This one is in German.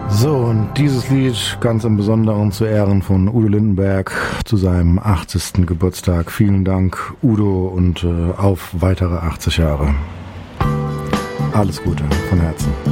So, und dieses Lied ganz im Besonderen zu Ehren von Udo Lindenberg zu seinem 80. Geburtstag. Vielen Dank, Udo, und auf weitere 80 Jahre. Alles Gute von Herzen.